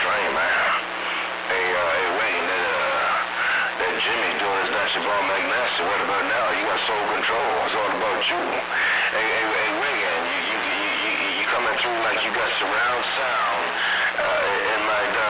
train, man. Hey, wait, that Jimmy doing his Nasty Ball McNasty. What about now? You got soul control. It's all about you. Hey, Wiggin, you coming through like you got surround sound in my